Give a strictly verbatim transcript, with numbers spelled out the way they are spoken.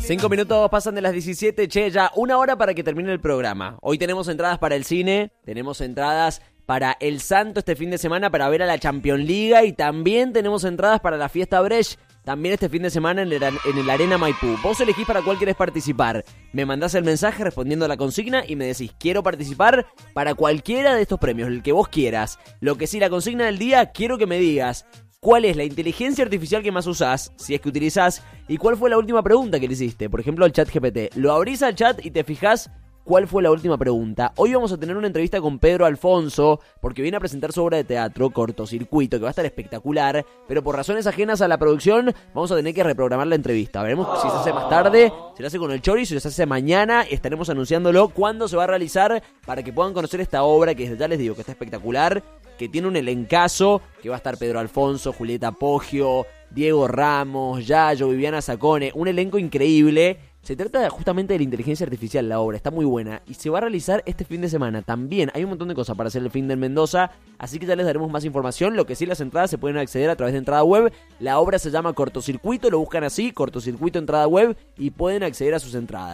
Cinco minutos pasan de las diecisiete, che, ya una hora para que termine el programa. Hoy tenemos entradas para el cine, tenemos entradas para El Santo este fin de semana para ver a la Champions League y también tenemos entradas para la Fiesta Brecht, también este fin de semana en el, en el Arena Maipú. Vos elegís para cuál querés participar. Me mandás el mensaje respondiendo a la consigna y me decís, quiero participar para cualquiera de estos premios, el que vos quieras. Lo que sí, la consigna del día, quiero que me digas cuál es la inteligencia artificial que más usás, si es que utilizás, y cuál fue la última pregunta que le hiciste. Por ejemplo, al chat G P T. Lo abrís al chat y te fijás cuál fue la última pregunta. Hoy vamos a tener una entrevista con Pedro Alfonso, porque viene a presentar su obra de teatro, Cortocircuito, que va a estar espectacular, pero por razones ajenas a la producción, vamos a tener que reprogramar la entrevista. Veremos si se hace más tarde, si lo hace con el Chori, si se hace mañana, estaremos anunciándolo cuándo se va a realizar, para que puedan conocer esta obra, que desde ya les digo que está espectacular, que tiene un elencazo, que va a estar Pedro Alfonso, Julieta Poggio, Diego Ramos, Yayo, Viviana Sacone, un elenco increíble. Se trata justamente de la inteligencia artificial, la obra, está muy buena y se va a realizar este fin de semana. También hay un montón de cosas para hacer el fin de en Mendoza, así que ya les daremos más información. Lo que sí, las entradas se pueden acceder a través de entrada web. La obra se llama Cortocircuito, lo buscan así, Cortocircuito entrada web, y pueden acceder a sus entradas.